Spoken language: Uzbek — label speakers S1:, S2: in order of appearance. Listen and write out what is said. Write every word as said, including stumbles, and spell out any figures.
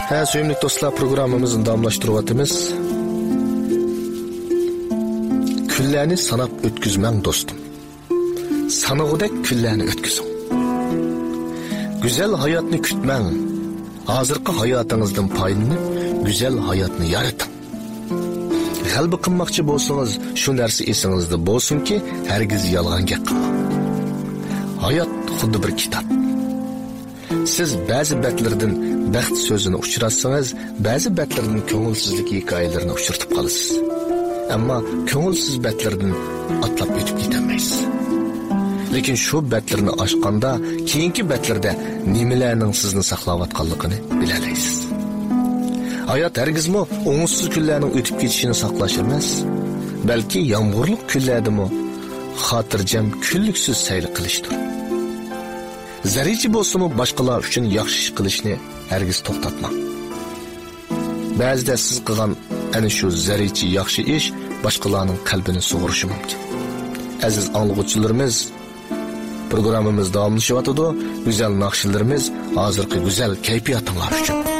S1: Ha, sevimli dostlar, programımızın davamlaştırıvatımız. Küllerini sanap ötküzmen dostum. Sanıgıdek küllerini ötküzün. Güzel hayatını kütmen. Hazırkı hayatınızdan payını, güzel hayatını yaratın. Kalbi kınmakçı bolsanız, şu nersi esinizde bolsun ki, hergiz yalgan gek kılma. Hayat xuddi bir kitap. Siz bazı betlerden baxt sözünü uçuratsanız, bazı betlerden köngülsüzlük hikayelerini uçurtup kalırsınız. Ama köngülsüz betlerden atlap ötüp gidemeyiz. Lekin şu betlerini aşkanda, keyinki betlerde nimelerinin sizni saklavatkanlıkını bilaleysiz. Hayat hergizmi oňussuz küllerinin ötüp geçişini saklaş emas, belki yağmurluk küllerde mi hatirjam küllüksüz saylı qilishdir. Zarici bolsunmu başqalar üçün yaxshi ish qilishni hergiz to'xtatmang. Ba'zida siz qilgan ana shu zarici yaxshi ish boshqalarning qalbini sug'urishi mumkin. Aziz anglag'uvchilarimiz, programmamiz davomlashyapti. Güzel naqshlarimiz hozirgi güzel kayfiyatinglar uchun.